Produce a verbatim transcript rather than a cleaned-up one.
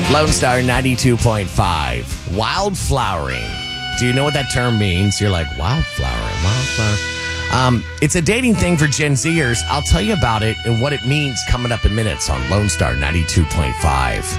Lone Star ninety-two point five. Wildflowering. Do you know what that term means? You're like, wildflowering, wildflower. Um, it's a dating thing for Gen Zers. I'll tell you about it and what it means coming up in minutes on Lone Star ninety-two point five.